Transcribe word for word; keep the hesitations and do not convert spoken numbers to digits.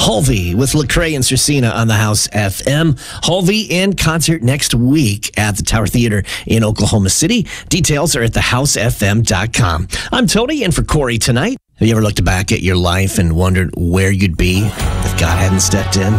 Halvey with Lecrae and Circina on the House F M. Halvey in concert next week at the Tower Theater in Oklahoma City. Details are at the house f m dot com. I'm Tony, and for Corey tonight. Have you ever looked back at your life and wondered where you'd be if God hadn't stepped in?